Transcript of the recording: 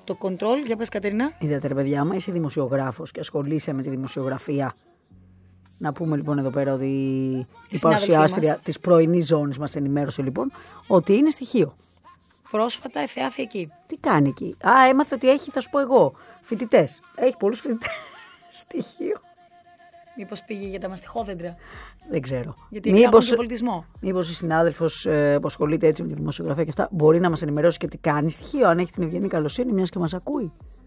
το control. Για πες, Κατερίνα. Είδατε, ρε παιδιά, άμα είσαι δημοσιογράφος και ασχολείσαι με τη δημοσιογραφία. Να πούμε λοιπόν εδώ πέρα ότι η παρουσιάστρια της πρωινής ζώνης μας ενημέρωσε λοιπόν ότι είναι στοιχείο. Πρόσφατα εφεάθη εκεί. Τι κάνει εκεί? Έμαθε ότι έχει, θα σου πω εγώ, φοιτητές. Έχει πολλούς φοιτητές. Στοιχείο. Μήπως πήγε για τα μαστιχόδεντρα? Δεν ξέρω. Γιατί εξάγουν και πολιτισμό. Μήπως η συνάδελφος που ασχολείται έτσι με τη δημοσιογραφία και αυτά μπορεί να μας ενημερώσει και τι κάνει στοιχείο, αν έχει την ευγενή καλοσύνη, μιας και μας ακούει.